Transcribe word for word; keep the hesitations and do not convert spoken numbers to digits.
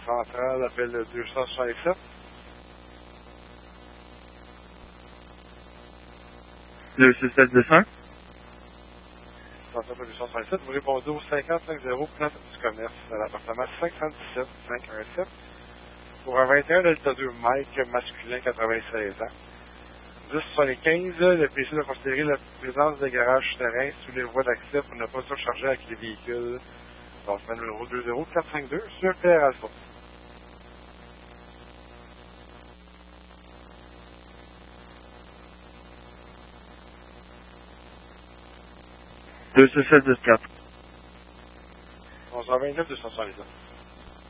centrale appelle le deux cent soixante-sept. Le six sept deux cinq. Centrale deux cent soixante-sept, vous répondez au cinquante-cinq zéro Place du Commerce, à l'appartement cinq cent dix-sept cinq cent dix-sept. Pour un vingt et un Delta deux Mike masculin quatre-vingt-seize ans. dix soixante-quinze, le P C doit considérer la présence de garage terrain sous les voies d'accès pour ne pas surcharger avec les véhicules. Donc, c'est le numéro deux zéro quatre cinq deux sur Pierre Alpha. deux six sept deux quatre. onze vingt-neuf deux cent soixante-dix.